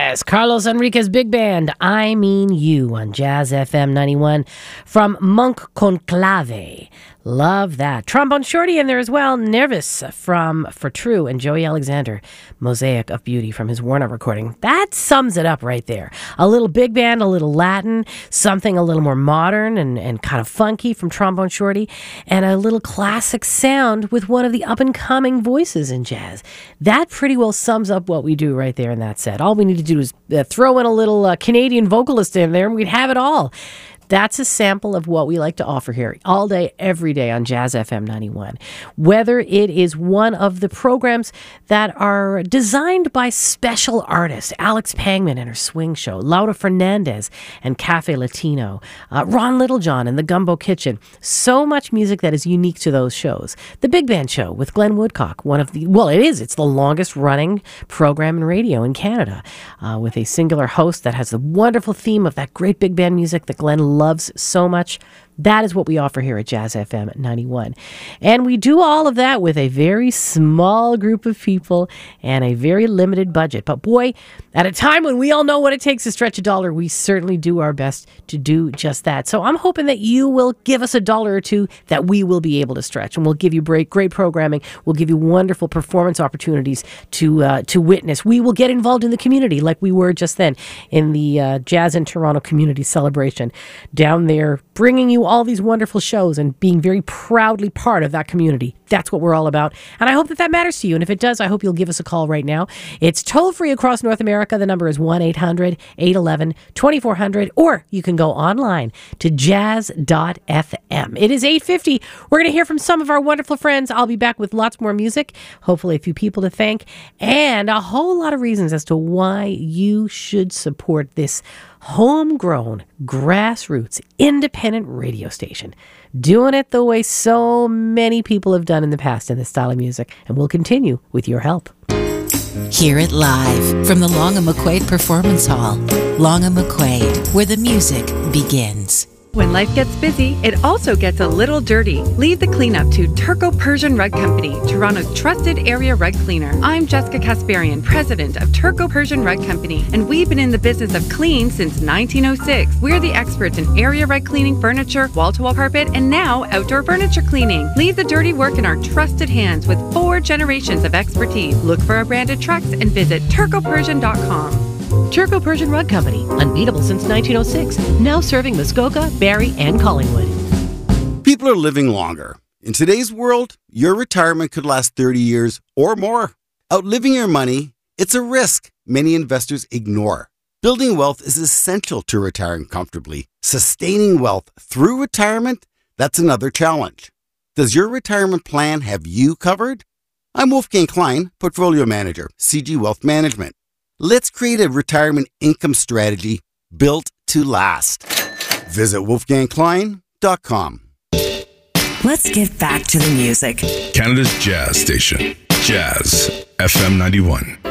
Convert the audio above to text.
Yes, Carlos Enriquez Big Band, I Mean You on Jazz FM 91 from Monk Conclave. Love that. Trombone Shorty in there as well. Nervous from For True, and Joey Alexander, Mosaic of Beauty from his Warner recording. That sums it up right there. A little big band, a little Latin, something a little more modern and kind of funky from Trombone Shorty, and a little classic sound with one of the up-and-coming voices in jazz. That pretty well sums up what we do right there in that set. All we need to do is throw in a little Canadian vocalist in there, and we'd have it all. That's a sample of what we like to offer here all day, every day on Jazz FM 91. Whether it is one of the programs that are designed by special artists, Alex Pangman and her swing show, Laura Fernandez and Cafe Latino, Ron Littlejohn and the Gumbo Kitchen. So much music that is unique to those shows. The Big Band Show with Glenn Woodcock, it's the longest running program in radio in Canada, with a singular host that has the wonderful theme of that great big band music that Glenn loves so much. That is what we offer here at Jazz FM 91. And we do all of that with a very small group of people and a very limited budget. But boy, at a time when we all know what it takes to stretch a dollar, we certainly do our best to do just that. So I'm hoping that you will give us $1 or $2 that we will be able to stretch. And we'll give you great programming. We'll give you wonderful performance opportunities to witness. We will get involved in the community like we were just then in the Jazz in Toronto Community Celebration down there, bringing you all these wonderful shows and being very proudly part of that community. That's what we're all about. And I hope that matters to you. And if it does, I hope you'll give us a call right now. It's toll free across North America. The number is 1-800-811-2400, or you can go online to jazz.fm. It is 8:50. We're going to hear from some of our wonderful friends. I'll be back with lots more music, hopefully a few people to thank, and a whole lot of reasons as to why you should support this homegrown, grassroots, independent radio station. Doing it the way so many people have done in the past in this style of music, and we'll continue with your help. Hear it live from the Long & McQuaid Performance Hall. Long & McQuaid, where the music begins. When life gets busy, it also gets a little dirty. Leave the cleanup to Turco Persian Rug Company, Toronto's trusted area rug cleaner. I'm Jessica Kasparian, president of Turco Persian Rug Company, and we've been in the business of clean since 1906. We're the experts in area rug cleaning, furniture, wall-to-wall carpet, and now outdoor furniture cleaning. Leave the dirty work in our trusted hands with 4 generations of expertise. Look for our branded trucks and visit turcopersian.com. Turco Persian Rug Company, unbeatable since 1906, now serving Muskoka, Barrie, and Collingwood. People are living longer. In today's world, your retirement could last 30 years or more. Outliving your money, it's a risk many investors ignore. Building wealth is essential to retiring comfortably. Sustaining wealth through retirement, that's another challenge. Does your retirement plan have you covered? I'm Wolfgang Klein, Portfolio Manager, CG Wealth Management. Let's create a retirement income strategy built to last. Visit wolfgangklein.com. Let's get back to the music. Canada's Jazz Station, Jazz FM 91.